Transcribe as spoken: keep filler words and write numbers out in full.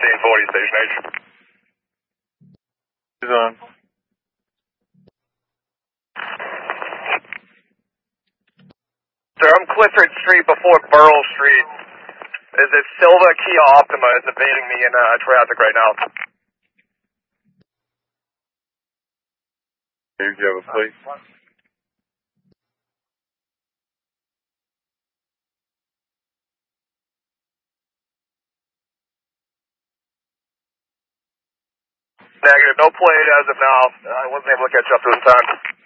fifteen forty, Station H. He's on. Sir, I'm Clifford Street before Burrell Street. Is it Silva Kia Optima is evading me in uh, traffic right now? Do you have a plate? Negative, no plate as of now. I wasn't able to catch up to in time.